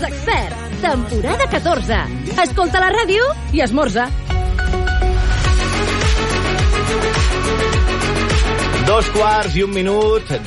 Experts, temporada 14. Escolta la ràdio i esmorza. 2:01,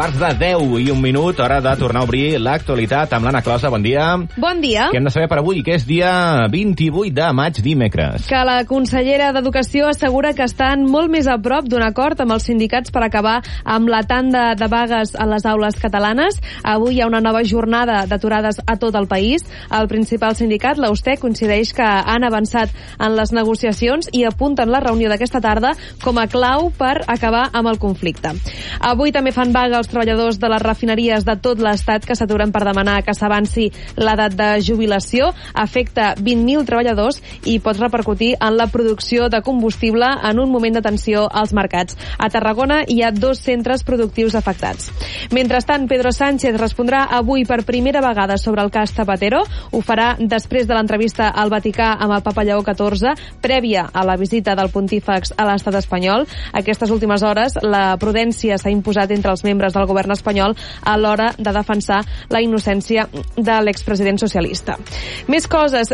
2:10, hora de tornar a obrir l'actualitat amb l'Anna Closa. Bon dia. Bon dia. Què hem de saber per avui, que és dia 28 de maig, dimecres? Que la consellera d'Educació assegura que estan molt més a prop d'un acord amb els sindicats per acabar amb la tanda de vagues a les aules catalanes. Avui hi ha una nova jornada d'aturades a tot el país. El principal sindicat, la USTEC, coincideix que han avançat en les negociacions i apunten la reunió d'aquesta tarda com a clau per acabar amb el conflicte. Avui també fan vaga els treballadors de les refineries de tot l'estat que s'aturen per demanar que s'avanci l'edat de jubilació. Afecta 20.000 treballadors i pot repercutir en la producció de combustible en un moment de tensió als mercats. A Tarragona hi ha 2 centres productius afectats. Mentrestant, Pedro Sánchez respondrà avui per primera vegada sobre el cas Zapatero. Ho farà després de l'entrevista al Vaticà amb el Papa Lleó XIV, prèvia a la visita del pontífex a l'estat espanyol. Aquestes últimes hores, la prudència s'ha imposat entre els membres del govern espanyol a l'hora de defensar la innocència de l'expresident socialista. Més coses.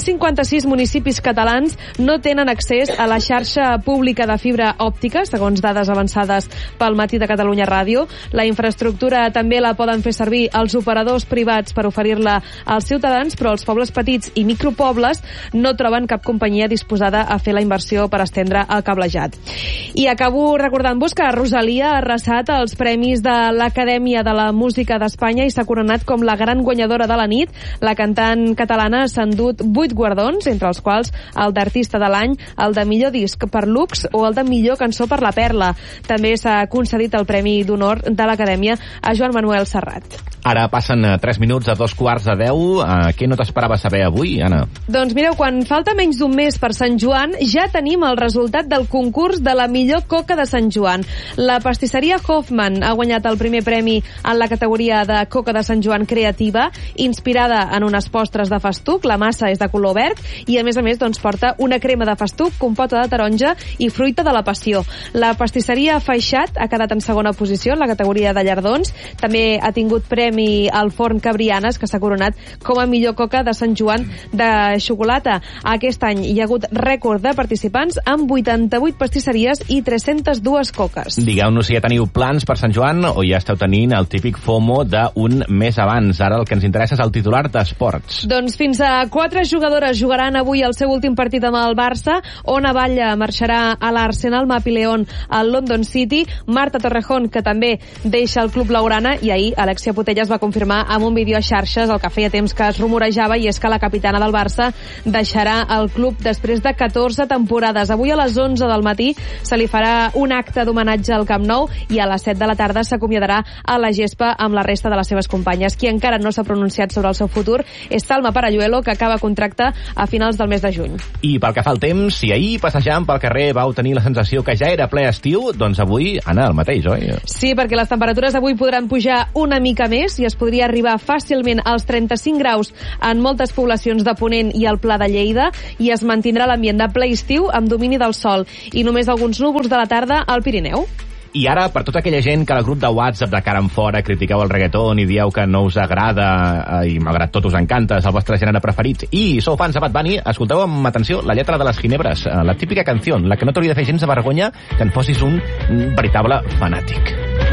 156 municipis catalans no tenen accés a la xarxa pública de fibra òptica, segons dades avançades pel Matí de Catalunya Ràdio. La infraestructura també la poden fer servir els operadors privats per oferir-la als ciutadans, però els pobles petits i micropobles no troben cap companyia disposada a fer la inversió per estendre el cablejat. I acabo recordant-vos que Rosalia ha arrasat els premis de l'Acadèmia de la Música d'Espanya i s'ha coronat com la gran guanyadora de la nit. La cantant catalana s'ha endut 8 guardons, entre els quals el d'Artista de l'Any, el de Millor Disc per Lux o el de Millor Cançó per La Perla. També s'ha concedit el Premi d'Honor de l'Acadèmia a Joan Manuel Serrat. Ara passen 3 minuts a 2:10. Què no t'esperaves saber avui, Anna? Doncs mireu, quan falta menys d'un mes per Sant Joan, ja tenim el resultat del concurs de la millor coca de Sant Joan. La pastisseria Hoffman ha guanyat el primer premi en la categoria de coca de Sant Joan creativa, inspirada en unes postres de festuc. La massa és de color verd i, a més, doncs, porta una crema de festuc, compota de taronja i fruita de la passió. La pastisseria Faixat ha quedat en segona posició en la categoria de llardons. També ha tingut premi al Forn Cabrianes, que s'ha coronat com a millor coca de Sant Joan de xocolata. Aquest any hi ha hagut rècord de participants amb 88 pastisseries i 302 coques. Digueu-nos si ja teniu plans per Sant Joan o ja esteu tenint el típic FOMO d'un mes abans. Ara el que ens interessa és el titular d'esports. Doncs fins a 4 jugadores jugaran avui el seu últim partit amb el Barça. Ona Batlle marxarà a l'Arsenal, Mapi León al London City, Marta Torrejón, que també deixa el club blaugrana, i ahir Alexia Putellas va confirmar amb un vídeo a xarxes el que feia temps que es rumorejava, i és que la capitana del Barça deixarà el club després de 14 temporades. Avui a les 11 del matí se li farà un acte d'homenatge al Camp Nou i a les 7 de la tarda s'acomiadarà a la gespa amb la resta de les seves companyes. Qui encara no s'ha pronunciat sobre el seu futur és Salma Paralluelo, que acaba contracte a finals del mes de juny. I pel que fa al temps, si ahir passejant pel carrer vau tenir la sensació que ja era ple estiu, doncs avui, Anna, el mateix, oi? Sí, perquè les temperatures avui podran pujar una mica més i es podria arribar fàcilment als 35 graus en moltes poblacions de Ponent i al Pla de Lleida, i es mantindrà l'ambient de ple estiu amb domini del sol i només alguns núvols de la tarda al Pirineu. I ara, per tota aquella gent que al grup de WhatsApp de cara en fora critiqueu el reggaeton i dieu que no us agrada i malgrat tot us encanta, és el vostre gènere preferit i sou fans de Bad Bunny, escolteu amb atenció la lletra de les Ginebres, la típica canció, la que no t'hauria de fer gens de vergonya que en fossis un veritable fanàtic.